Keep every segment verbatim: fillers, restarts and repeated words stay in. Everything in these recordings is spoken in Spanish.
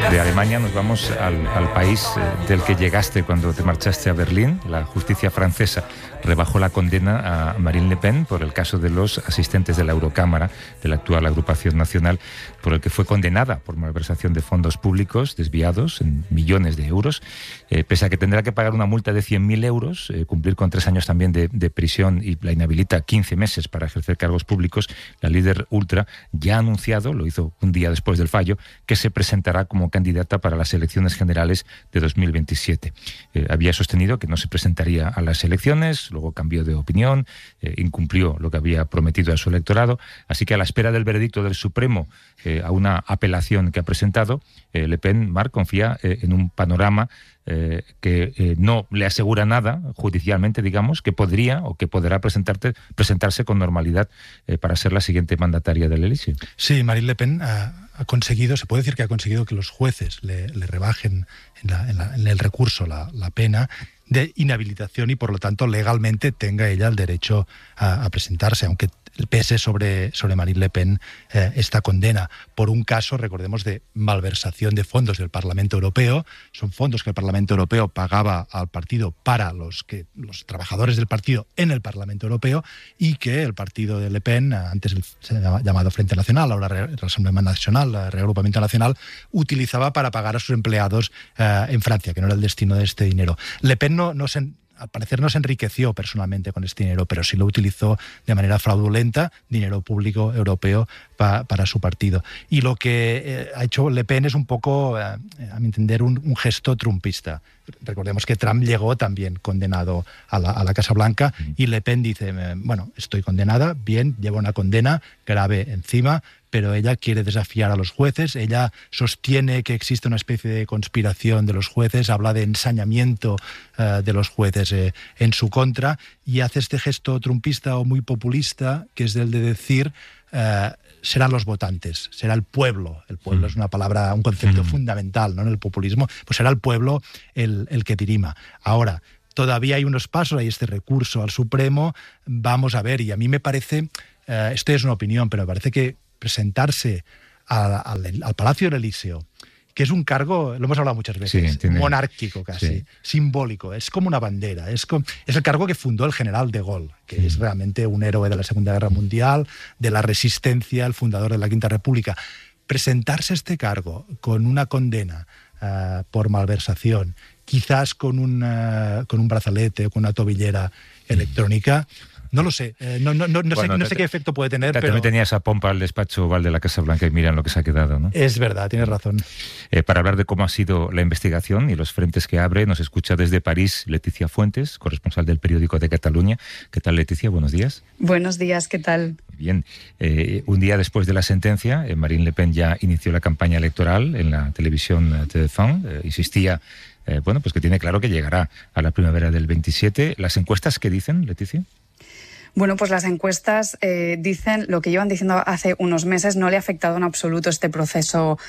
De Alemania nos vamos al, al país del que llegaste cuando te marchaste a Berlín. La justicia francesa rebajó la condena a Marine Le Pen por el caso de los asistentes de la Eurocámara, de la actual agrupación nacional, por el que fue condenada por malversación de fondos públicos desviados en millones de euros, eh, pese a que tendrá que pagar una multa de cien mil euros, eh, cumplir con tres años también de, de prisión y la inhabilita quince meses para ejercer cargos públicos. La líder ultra ya ha anunciado, lo hizo un día después del fallo, que se presentará como candidata para las elecciones generales de dos mil veintisiete. Eh, había sostenido que no se presentaría a las elecciones, luego cambió de opinión, eh, incumplió lo que había prometido a su electorado, así que a la espera del veredicto del Supremo eh, a una apelación que ha presentado, eh, Le Pen, Marc, confía eh, en un panorama eh, que eh, no le asegura nada judicialmente, digamos, que podría o que podrá presentarte, presentarse con normalidad eh, para ser la siguiente mandataria del Elíseo. Sí, Marine Le Pen ha, ha conseguido, se puede decir que ha conseguido que los jueces le, le rebajen en, la, en, la, en el recurso la, la pena de inhabilitación y, por lo tanto, legalmente tenga ella el derecho a, a presentarse, aunque pese sobre, sobre Marine Le Pen eh, esta condena por un caso, recordemos, de malversación de fondos del Parlamento Europeo. Son fondos que el Parlamento Europeo pagaba al partido para los, que, los trabajadores del partido en el Parlamento Europeo, y que el partido de Le Pen, antes el, llamado Frente Nacional, ahora Rassemblement National, Reagrupamiento Nacional, utilizaba para pagar a sus empleados eh, en Francia, que no era el destino de este dinero. Le Pen no, no se... al parecer no se enriqueció personalmente con este dinero, pero sí lo utilizó de manera fraudulenta, dinero público europeo pa, para su partido. Y lo que eh, ha hecho Le Pen es un poco, eh, a mi entender, un, un gesto trumpista. Recordemos que Trump llegó también condenado a la, a la Casa Blanca, y Le Pen dice, bueno, estoy condenada, bien, llevo una condena grave encima, pero ella quiere desafiar a los jueces. Ella sostiene que existe una especie de conspiración de los jueces, habla de ensañamiento uh, de los jueces eh, en su contra, y hace este gesto trumpista o muy populista, que es el de decir, uh, serán los votantes, será el pueblo. El pueblo mm. es una palabra, un concepto mm. fundamental, ¿no?, en el populismo. Pues será el pueblo el, el que dirima. Ahora, todavía hay unos pasos, hay este recurso al Supremo, vamos a ver, y a mí me parece, uh, esto es una opinión, pero me parece que presentarse al, al, al Palacio del Elíseo, que es un cargo, lo hemos hablado muchas veces, sí, monárquico casi, sí. simbólico, es como una bandera, es, como, es el cargo que fundó el general de Gaulle, que sí. es realmente un héroe de la Segunda Guerra Mundial, de la resistencia, el fundador de la Quinta República. Presentarse este cargo con una condena uh, por malversación, quizás con un, uh, con un brazalete o con una tobillera electrónica, no lo sé, eh, no, no, no, no, bueno, sé, no sé qué efecto puede tener. También pero... tenía esa pompa al despacho oval de la Casa Blanca y miran lo que se ha quedado, ¿no? Es verdad, tienes razón. Eh, para hablar de cómo ha sido la investigación y los frentes que abre, nos escucha desde París Leticia Fuentes, corresponsal del periódico de Cataluña. ¿Qué tal, Leticia? Buenos días. Buenos días, ¿qué tal? Bien. Eh, un día después de la sentencia, eh, Marine Le Pen ya inició la campaña electoral en la televisión T F uno. Eh, insistía, eh, bueno, pues que tiene claro que llegará a la primavera del veintisiete. ¿Las encuestas qué dicen, Leticia? Bueno, pues las encuestas eh, dicen lo que llevan diciendo hace unos meses. No le ha afectado en absoluto este proceso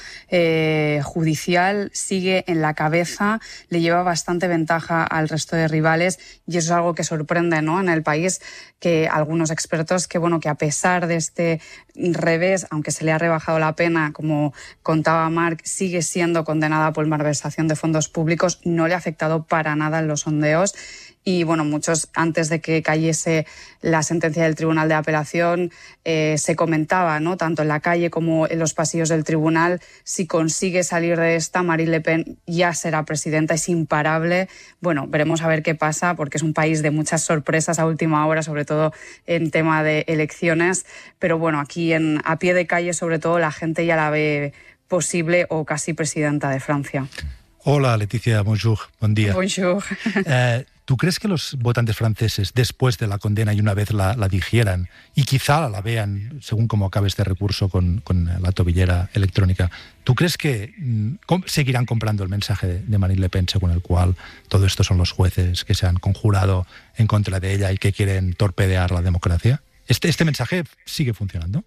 eh, judicial. Sigue en la cabeza, le lleva bastante ventaja al resto de rivales, y eso es algo que sorprende, ¿no?, en el país, que algunos expertos que, bueno, que a pesar de este revés, aunque se le ha rebajado la pena, como contaba Marc, sigue siendo condenada por malversación de fondos públicos. No le ha afectado para nada en los sondeos. Y bueno, muchos, antes de que cayese la sentencia del Tribunal de Apelación, eh, se comentaba, ¿no?, tanto en la calle como en los pasillos del tribunal, si consigue salir de esta, Marine Le Pen ya será presidenta, es imparable. Bueno, veremos a ver qué pasa, porque es un país de muchas sorpresas a última hora, sobre todo en tema de elecciones. Pero bueno, aquí en, a pie de calle, sobre todo, la gente ya la ve posible o casi presidenta de Francia. Hola, Leticia, bonjour, buen día. Bonjour. Eh, ¿Tú crees que los votantes franceses, después de la condena y una vez la, la digieran, y quizá la vean, según cómo acabe este recurso con, con la tobillera electrónica, ¿tú crees que mm, seguirán comprando el mensaje de, de Marine Le Pen, según el cual todo esto son los jueces que se han conjurado en contra de ella y que quieren torpedear la democracia? ¿Este, este mensaje sigue funcionando?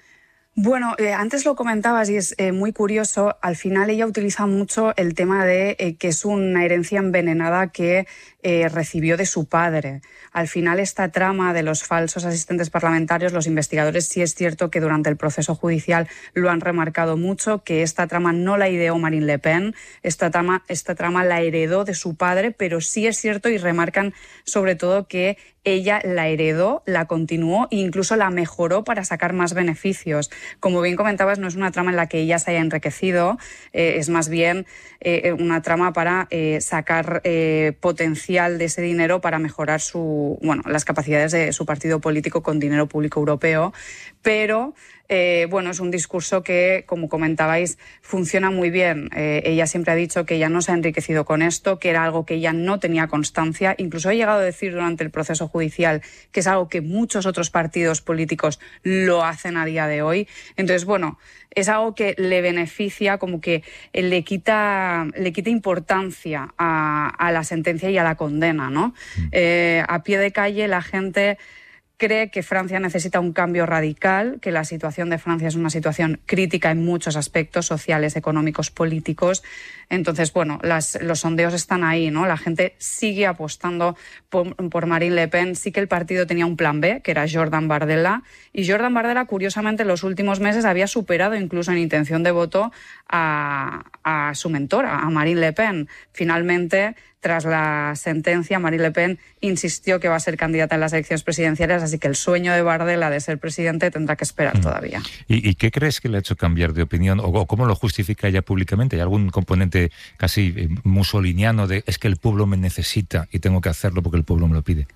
Bueno, eh, antes lo comentabas y es eh, muy curioso. Al final ella utiliza mucho el tema de eh, que es una herencia envenenada que eh, recibió de su padre. Al final, esta trama de los falsos asistentes parlamentarios, los investigadores sí es cierto que durante el proceso judicial lo han remarcado mucho, que esta trama no la ideó Marine Le Pen, esta trama, esta trama la heredó de su padre, pero sí es cierto y remarcan sobre todo que ella la heredó, la continuó e incluso la mejoró para sacar más beneficios. Como bien comentabas, no es una trama en la que ella se haya enriquecido, eh, es más bien eh, una trama para eh, sacar eh, potencial de ese dinero para mejorar su, bueno, las capacidades de su partido político con dinero público europeo, pero Eh, bueno, es un discurso que, como comentabais, funciona muy bien. Eh, ella siempre ha dicho que ella no se ha enriquecido con esto, que era algo que ella no tenía constancia. Incluso ha llegado a decir durante el proceso judicial que es algo que muchos otros partidos políticos lo hacen a día de hoy. Entonces, bueno, es algo que le beneficia, como que le quita, le quita importancia a, a la sentencia y a la condena, ¿no? Eh, a pie de calle la gente cree que Francia necesita un cambio radical, que la situación de Francia es una situación crítica en muchos aspectos sociales, económicos, políticos. Entonces, bueno, las, los sondeos están ahí, ¿no? La gente sigue apostando por, por Marine Le Pen. Sí que el partido tenía un plan B, que era Jordan Bardella, y Jordan Bardella, curiosamente, en los últimos meses había superado incluso en intención de voto a, a su mentora, a Marine Le Pen. Finalmente, tras la sentencia, Marine Le Pen insistió que va a ser candidata en las elecciones presidenciales, así que el sueño de Bardella de ser presidente tendrá que esperar mm. todavía. ¿Y, ¿Y qué crees que le ha hecho cambiar de opinión? ¿O cómo lo justifica ella públicamente? ¿Hay algún componente casi musoliniano de es que el pueblo me necesita y tengo que hacerlo porque el pueblo me lo pide?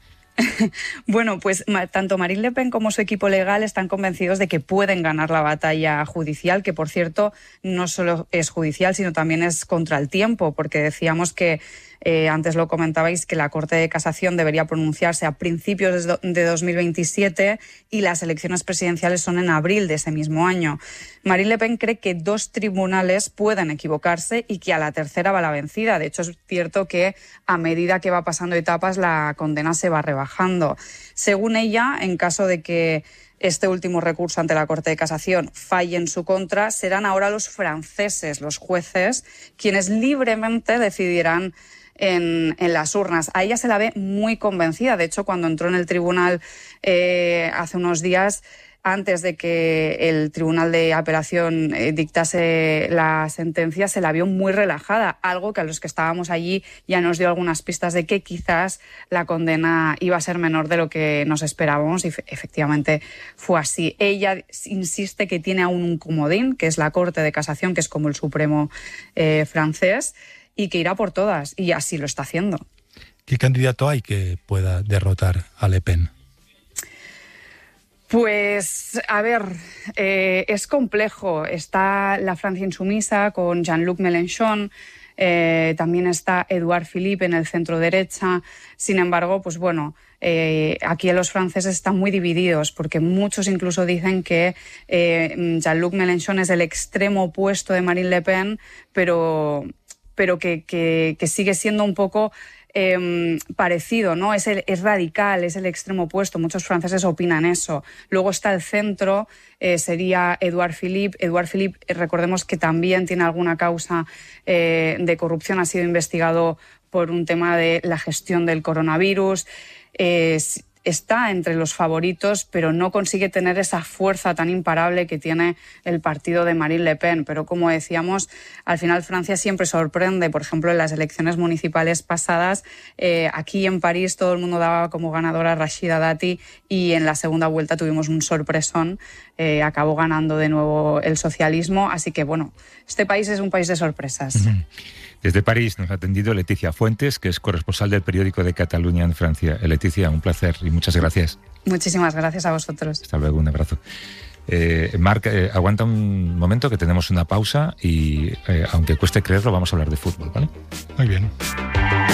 Bueno, pues tanto Marine Le Pen como su equipo legal están convencidos de que pueden ganar la batalla judicial, que por cierto no solo es judicial, sino también es contra el tiempo, porque decíamos que Eh, antes lo comentabais, que la Corte de Casación debería pronunciarse a principios de dos mil veintisiete y las elecciones presidenciales son en abril de ese mismo año. Marine Le Pen cree que dos tribunales pueden equivocarse y que a la tercera va la vencida. De hecho, es cierto que a medida que va pasando etapas, la condena se va rebajando. Según ella, en caso de que este último recurso ante la Corte de Casación falle en su contra, serán ahora los franceses, los jueces, quienes libremente decidirán En, en las urnas. A ella se la ve muy convencida. De hecho, cuando entró en el tribunal eh, hace unos días, antes de que el Tribunal de Apelación eh, dictase la sentencia, se la vio muy relajada, algo que a los que estábamos allí ya nos dio algunas pistas de que quizás la condena iba a ser menor de lo que nos esperábamos, y efectivamente fue así. Ella insiste que tiene aún un comodín, que es la Corte de Casación, que es como el Supremo eh, francés, y que irá por todas, y así lo está haciendo. ¿Qué candidato hay que pueda derrotar a Le Pen? Pues, a ver, eh, es complejo. Está la Francia insumisa con Jean-Luc Mélenchon, eh, también está Édouard Philippe en el centro derecha. Sin embargo, pues bueno, eh, aquí los franceses están muy divididos, porque muchos incluso dicen que eh, Jean-Luc Mélenchon es el extremo opuesto de Marine Le Pen, pero... pero que, que, que sigue siendo un poco eh, parecido, ¿no? Es, el, es radical, es el extremo opuesto. Muchos franceses opinan eso. Luego está el centro, eh, sería Édouard Philippe. Édouard Philippe, eh, recordemos que también tiene alguna causa eh, de corrupción, ha sido investigado por un tema de la gestión del coronavirus. Eh, Está entre los favoritos, pero no consigue tener esa fuerza tan imparable que tiene el partido de Marine Le Pen. Pero como decíamos, al final Francia siempre sorprende. Por ejemplo, en las elecciones municipales pasadas, eh, aquí en París todo el mundo daba como ganadora a Rachida Dati, y en la segunda vuelta tuvimos un sorpresón. Eh, acabó ganando de nuevo el socialismo. Así que, bueno, este país es un país de sorpresas. Uh-huh. Desde París nos ha atendido Leticia Fuentes, que es corresponsal del periódico de Cataluña en Francia. Leticia, un placer y muchas gracias. Muchísimas gracias a vosotros. Hasta luego, un abrazo. Eh, Marc, eh, aguanta un momento que tenemos una pausa y, eh, aunque cueste creerlo, vamos a hablar de fútbol, ¿vale? Muy bien.